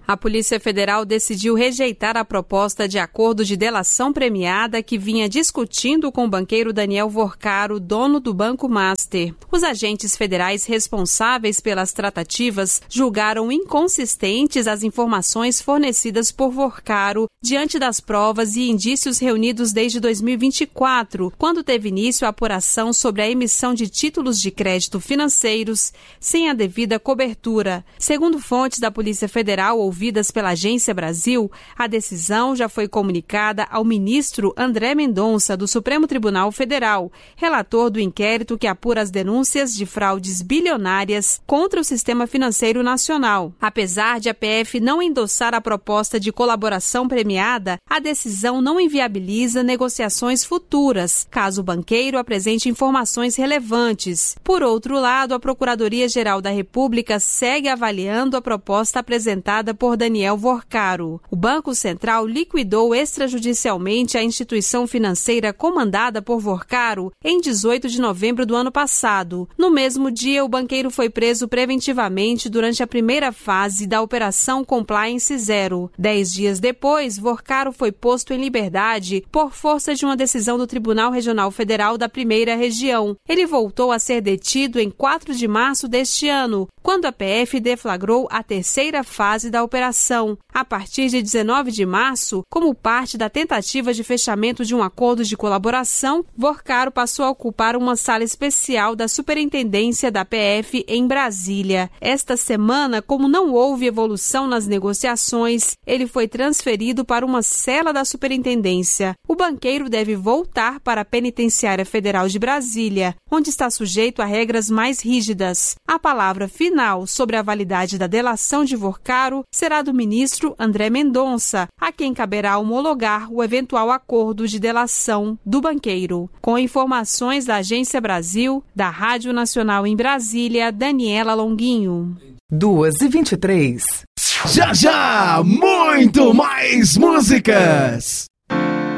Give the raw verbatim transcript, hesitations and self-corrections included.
A Polícia Federal decidiu rejeitar a proposta de acordo de delação premiada que vinha discutindo com o banqueiro Daniel Vorcaro, dono do Banco Master. Os agentes federais responsáveis pelas tratativas julgaram inconsistentes as informações fornecidas por Vorcaro diante das provas e indícios reunidos desde dois mil e vinte e quatro, quando teve início a apuração sobre a emissão de títulos de crédito financeiros sem a devida cobertura. Segundo fontes da Polícia Federal ouvidas pela Agência Brasil, a decisão já foi comunicada ao ministro André Mendonça, do Supremo Tribunal Federal, relator do inquérito que apura as denúncias de fraudes bilionárias contra o sistema financeiro nacional. Apesar de a P F não endossar a proposta de colaboração premiada, a decisão não inviabiliza negociações futuras, caso o banqueiro apresente informações relevantes. Por outro lado, a Procuradoria-Geral da República segue avaliando a proposta apresentada por Daniel Vorcaro. O Banco Central liquidou extrajudicialmente a instituição financeira comandada por Vorcaro em dezoito de novembro do ano passado. No mesmo dia, o banqueiro foi preso preventivamente durante a primeira fase da Operação Compliance Zero. Dez dias depois, Vorcaro foi posto em liberdade por força de uma decisão do Tribunal Regional Federal da Primeira Região. Ele voltou a ser detido em quatro de março deste ano, quando a P F deflagrou a terceira fase da operação. A partir de dezenove de março, como parte da tentativa de fechamento de um acordo de colaboração, Vorcaro passou a ocupar uma sala especial da Superintendência da P F em Brasília. Esta semana, como não houve evolução nas negociações, ele foi transferido para uma cela da Superintendência. O banqueiro deve voltar para a Penitenciária Federal de Brasília, onde está sujeito a regras mais rígidas. A palavra final sobre a validade da delação de Vorcaro será do ministro André Mendonça, a quem caberá homologar o eventual acordo de delação do banqueiro. Com informações da Agência Brasil, da Rádio Nacional em Brasília, Daniela Longuinho. duas e vinte e três. Já já, muito mais músicas!